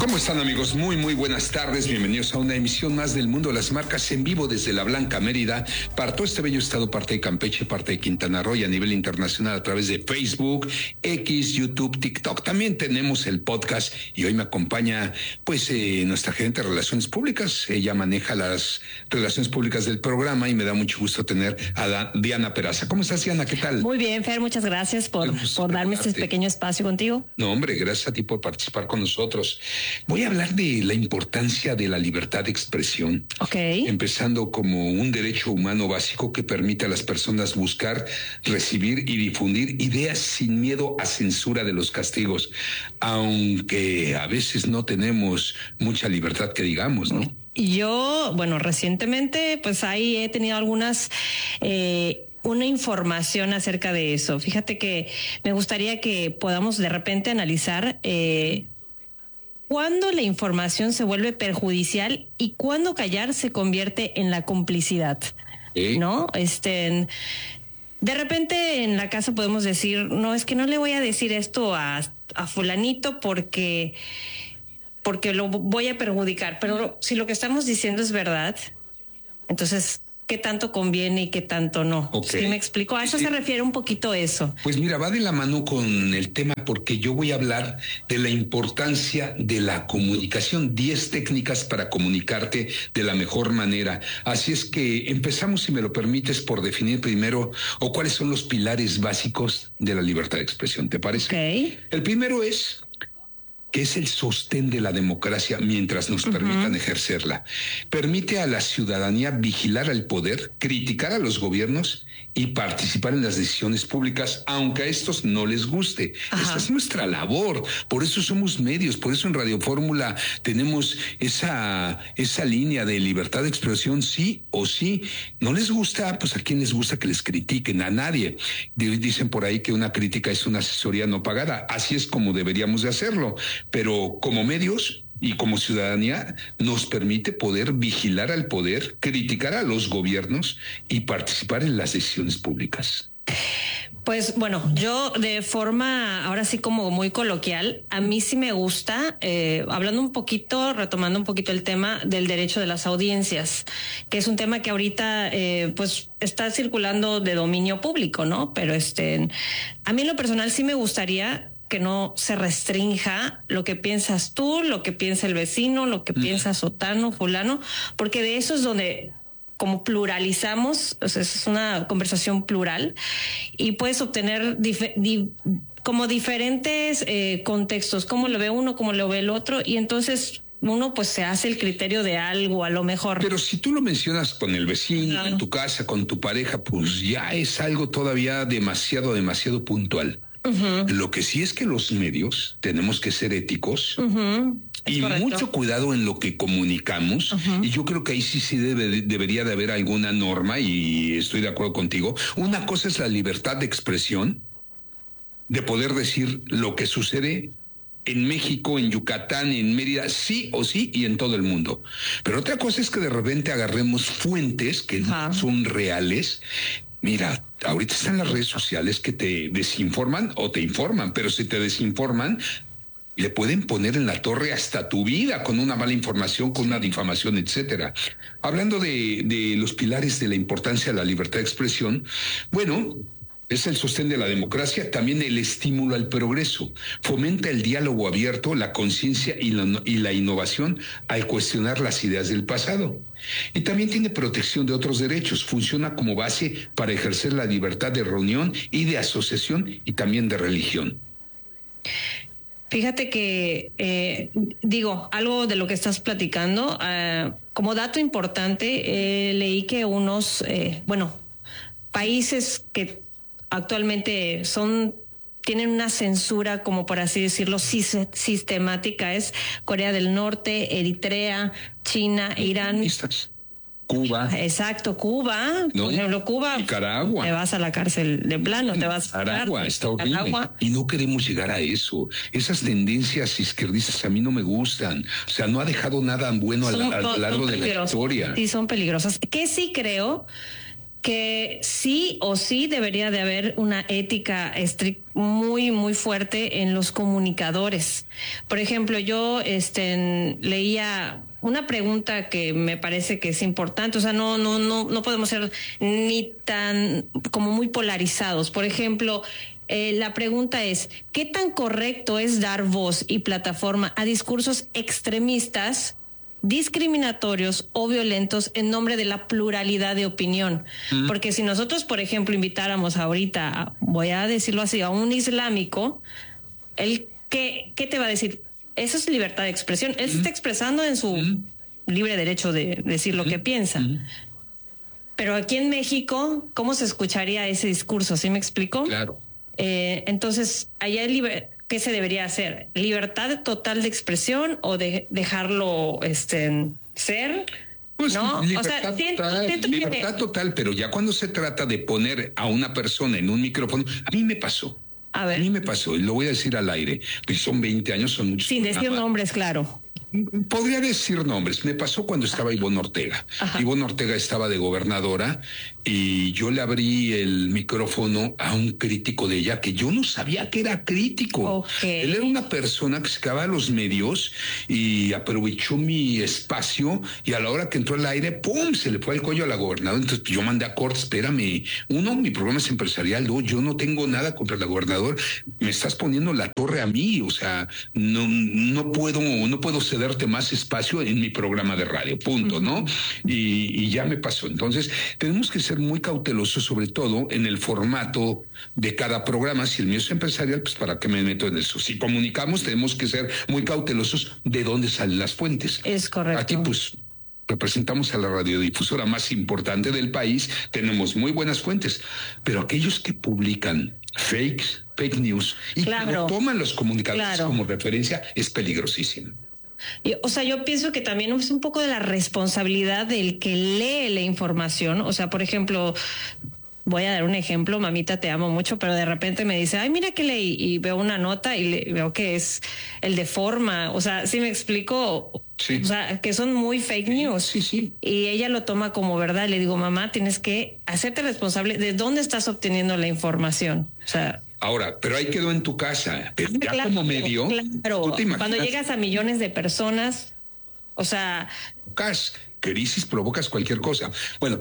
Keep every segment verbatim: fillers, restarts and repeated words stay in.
¿Cómo están, amigos? Muy, muy buenas tardes. Bienvenidos a una emisión más del Mundo de las Marcas en vivo desde La Blanca, Mérida, para todo este bello estado, parte de Campeche, parte de Quintana Roo y a nivel internacional a través de Facebook, X, YouTube, TikTok. También tenemos el podcast y hoy me acompaña, pues, eh, nuestra gerente de Relaciones Públicas. Ella maneja las relaciones públicas del programa y me da mucho gusto tener a la, Diana Peraza. ¿Cómo estás, Diana? ¿Qué tal? Muy bien, Fer, muchas gracias por, por darme este pequeño espacio contigo. No, hombre, gracias a ti por participar con nosotros. Voy a hablar de la importancia de la libertad de expresión. Ok. Empezando como un derecho humano básico que permite a las personas buscar, recibir y difundir ideas sin miedo a censura de los castigos, aunque a veces no tenemos mucha libertad que digamos, ¿no? Yo, bueno, recientemente, pues ahí he tenido algunas... Eh, una información acerca de eso. Fíjate que me gustaría que podamos de repente analizar eh, cuándo la información se vuelve perjudicial y cuándo callar se convierte en la complicidad, ¿sí? ¿No? Este, de repente en la casa podemos decir, no, es que no le voy a decir esto a, a fulanito porque, porque lo voy a perjudicar. Pero si lo que estamos diciendo es verdad, entonces... ¿qué tanto conviene y qué tanto no? Okay. ¿Sí me explico? A eso sí. Se refiere un poquito eso. Pues mira, va de la mano con el tema porque yo voy a hablar de la importancia de la comunicación, diez técnicas para comunicarte de la mejor manera. Así es que empezamos, si me lo permites, por definir primero o cuáles son los pilares básicos de la libertad de expresión. ¿Te parece? Okay. El primero es... que es el sostén de la democracia mientras nos uh-huh. permitan ejercerla. Permite a la ciudadanía vigilar al poder, criticar a los gobiernos y participar en las decisiones públicas, aunque a estos no les guste. Ajá. Esta es nuestra labor, por eso somos medios, por eso en Radio Fórmula tenemos esa, esa línea de libertad de expresión, sí o sí. No les gusta, pues a quién les gusta que les critiquen, a nadie. Dicen por ahí que una crítica es una asesoría no pagada, así es como deberíamos de hacerlo. Pero como medios y como ciudadanía nos permite poder vigilar al poder, criticar a los gobiernos y participar en las decisiones públicas. Pues bueno, yo de forma ahora sí como muy coloquial, a mí sí me gusta, eh, hablando un poquito, retomando un poquito el tema del derecho de las audiencias, que es un tema que ahorita eh, pues está circulando de dominio público, ¿no? Pero este, a mí en lo personal sí me gustaría que no se restrinja lo que piensas tú, lo que piensa el vecino, lo que mm. piensa sotano, fulano, porque de eso es donde como pluralizamos, o sea, es una conversación plural y puedes obtener dif- di- como diferentes eh, contextos, cómo lo ve uno, cómo lo ve el otro, y entonces uno pues se hace el criterio de algo a lo mejor. Pero si tú lo mencionas con el vecino, claro, en tu casa, con tu pareja, pues ya es algo todavía demasiado, demasiado puntual. Uh-huh. Lo que sí es que los medios tenemos que ser éticos uh-huh. y correcto. Mucho cuidado en lo que comunicamos. Uh-huh. Y yo creo que ahí sí, sí debe, debería de haber alguna norma y estoy de acuerdo contigo. Una cosa es la libertad de expresión, de poder decir lo que sucede en México, en Yucatán, en Mérida, sí o sí y en todo el mundo. Pero otra cosa es que de repente agarremos fuentes que uh-huh. son reales. Mira, ahorita están las redes sociales que te desinforman o te informan, pero si te desinforman, le pueden poner en la torre hasta tu vida con una mala información, con una difamación, etcétera. Hablando de, de los pilares de la importancia de la libertad de expresión, bueno, es el sostén de la democracia, también el estímulo al progreso. Fomenta el diálogo abierto, la conciencia y la, y la innovación al cuestionar las ideas del pasado. Y también tiene protección de otros derechos. Funciona como base para ejercer la libertad de reunión y de asociación y también de religión. Fíjate que, eh, digo, algo de lo que estás platicando, uh, como dato importante, eh, leí que unos, eh, bueno, países que actualmente son tienen una censura, como por así decirlo, sistemática, es Corea del Norte, Eritrea, China, Irán. Cuba. Exacto, Cuba. ¿No? Por ejemplo, Cuba. Nicaragua. Te vas a la cárcel de plano, te vas a Nicaragua, está horrible. Y no queremos llegar a eso. Esas tendencias izquierdistas a mí no me gustan. O sea, no ha dejado nada bueno a lo largo de la historia. Sí, son peligrosas. Que sí creo que sí o sí debería de haber una ética estric- muy, muy fuerte en los comunicadores. Por ejemplo, yo este, leía una pregunta que me parece que es importante, o sea, no, no, no, no podemos ser ni tan como muy polarizados. Por ejemplo, eh, la pregunta es, ¿qué tan correcto es dar voz y plataforma a discursos extremistas, discriminatorios o violentos en nombre de la pluralidad de opinión? Mm. Porque si nosotros, por ejemplo, invitáramos ahorita, a, voy a decirlo así, a un islámico, él, ¿qué, qué te va a decir? Eso es libertad de expresión. Él mm. se está expresando en su mm. libre derecho de decir lo mm. que piensa. Mm. Pero aquí en México, ¿cómo se escucharía ese discurso? ¿Sí me explico? Claro. Eh, entonces, allá hay liber- ¿qué se debería hacer? ¿Libertad total de expresión o de dejarlo este, ser? Pues ¿no? libertad, o sea, siento, total, siento libertad que... total, pero ya cuando se trata de poner a una persona en un micrófono, a mí me pasó. A ver. A mí me pasó, y lo voy a decir al aire, pues son veinte años, son muchos. Sin decir nombres, claro. Podría decir nombres. Me pasó cuando estaba Ivonne Ortega. Ajá. Ivonne Ortega estaba de gobernadora y yo le abrí el micrófono a un crítico de ella que yo no sabía que era crítico. Okay. Él era una persona que se acaba a los medios y aprovechó mi espacio y a la hora que entró al aire, ¡pum!, se le fue el cuello a la gobernadora. Entonces yo mandé a corte, espérame. Uno, mi programa es empresarial. Dos, yo no tengo nada contra la gobernadora. Me estás poniendo la torre a mí. O sea, no, no puedo, no puedo ser darte más espacio en mi programa de radio, punto, ¿no? Y, y ya me pasó. Entonces, tenemos que ser muy cautelosos, sobre todo en el formato de cada programa. Si el mío es empresarial, pues ¿para qué me meto en eso? Si comunicamos, tenemos que ser muy cautelosos de dónde salen las fuentes. Es correcto. Aquí, pues, representamos a la radiodifusora más importante del país, tenemos muy buenas fuentes, pero aquellos que publican fakes, fake news y claro. que no toman los comunicadores claro. como referencia, es peligrosísimo. Y, o sea, yo pienso que también es un poco de la responsabilidad del que lee la información. O sea, por ejemplo, voy a dar un ejemplo, mamita, te amo mucho, pero de repente me dice, ay, mira que leí, y veo una nota y le, veo que es el de Forma. O sea, ¿sí me explico? Sí. O sea, que son muy fake news. Sí, sí. Y ella lo toma como verdad. Le digo, mamá, tienes que hacerte responsable de dónde estás obteniendo la información. O sea... Ahora, pero ahí quedó en tu casa, pero ya claro, como medio. Claro, ¿tú te imaginas? Cuando llegas a millones de personas, o sea... Provocas crisis, provocas cualquier cosa. Bueno,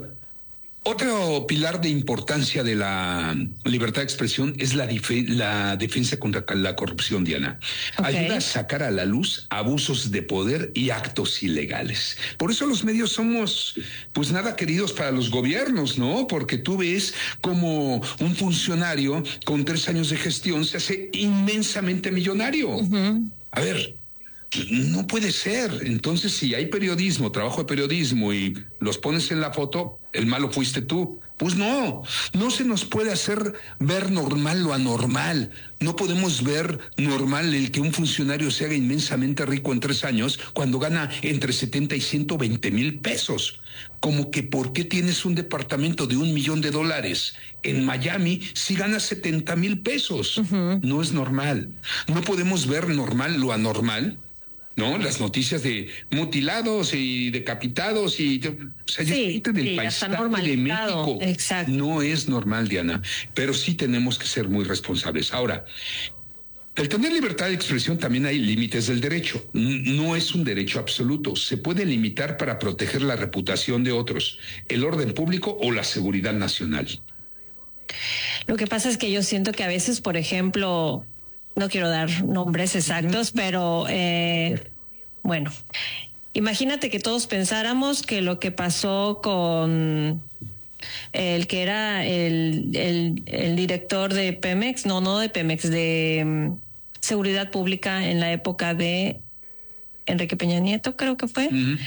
otro pilar de importancia de la libertad de expresión es la, dif- la defensa contra la corrupción, Diana. Okay. Ayuda a sacar a la luz abusos de poder y actos ilegales. Por eso los medios somos, pues, nada queridos para los gobiernos, ¿no? Porque tú ves como un funcionario con tres años de gestión se hace inmensamente millonario. Uh-huh. A ver, no puede ser. Entonces, si hay periodismo, trabajo de periodismo y los pones en la foto, el malo fuiste tú. Pues no, no se nos puede hacer ver normal lo anormal. No podemos ver normal el que un funcionario se haga inmensamente rico en tres años cuando gana entre setenta y ciento veinte mil pesos. Como que ¿por qué tienes un departamento de un millón de dólares en Miami si ganas setenta mil pesos? Uh-huh. No es normal. No podemos ver normal lo anormal. ¿No? Las noticias de mutilados y decapitados y o sea, sí, del sí, paisaje de México. Exacto. No es normal, Diana, pero sí tenemos que ser muy responsables. Ahora, el tener libertad de expresión también hay límites del derecho. No es un derecho absoluto. Se puede limitar para proteger la reputación de otros, el orden público o la seguridad nacional. Lo que pasa es que yo siento que a veces, por ejemplo, no quiero dar nombres exactos, pero eh, bueno, imagínate que todos pensáramos que lo que pasó con el que era el, el, el director de Pemex, no, no de Pemex, de um, Seguridad Pública en la época de Enrique Peña Nieto, creo que fue. Uh-huh.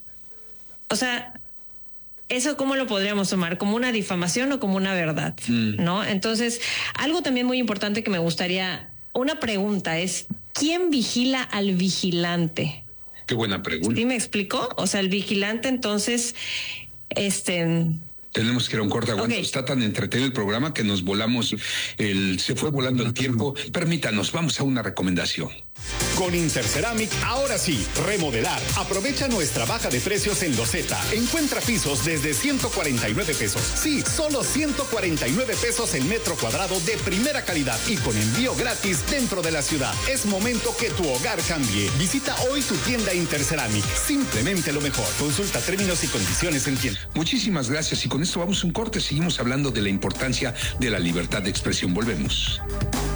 O sea, ¿eso cómo lo podríamos tomar? ¿Como una difamación o como una verdad? Mm. ¿No? Entonces, algo también muy importante que me gustaría... Una pregunta es, ¿quién vigila al vigilante? Qué buena pregunta. ¿Sí me explicó? O sea, el vigilante, entonces, este... Tenemos que ir a un corte, aguanta. Okay. Está tan entretenido el programa que nos volamos, el, se fue volando el tiempo. Permítanos, vamos a una recomendación. Con Interceramic, ahora sí, remodelar. Aprovecha nuestra baja de precios en Loseta. Encuentra pisos desde ciento cuarenta y nueve pesos. Sí, solo ciento cuarenta y nueve pesos el metro cuadrado de primera calidad y con envío gratis dentro de la ciudad. Es momento que tu hogar cambie. Visita hoy tu tienda Interceramic. Simplemente lo mejor. Consulta términos y condiciones en tienda. Muchísimas gracias y con esto vamos a un corte. Seguimos hablando de la importancia de la libertad de expresión. Volvemos.